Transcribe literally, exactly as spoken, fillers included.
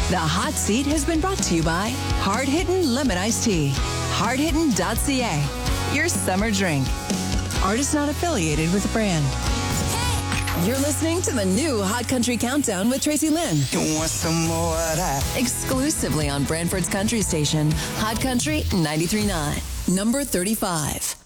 The hot seat has been brought to you by Hard Hittin' Lemon Iced Tea. hard hittin dot c a. Your summer drink. Artist not affiliated with the brand. You're listening to the new Hot Country Countdown with Tracy Lynn. You want some more of that? Exclusively on Brantford's Country Station, Hot Country ninety-three point nine. Number thirty-five.